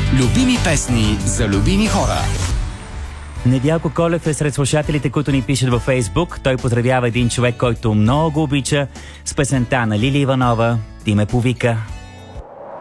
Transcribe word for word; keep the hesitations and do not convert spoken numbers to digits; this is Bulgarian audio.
Любими песни за любими хора. Недялко Колев е сред слушателите, които ни пишат във Фейсбук. Той поздравява един човек, който много обича с песента на Лили Иванова "Ти ме повика".